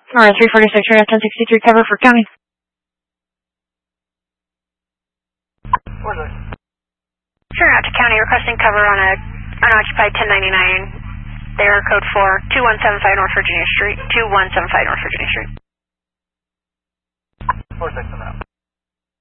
Alright, 346, you're at 1063, cover for county. Where's it? Sure, out to county, requesting cover on a unoccupied 1099. They are code 4, 2175 North Virginia Street. 2175 North Virginia Street. 46 on that.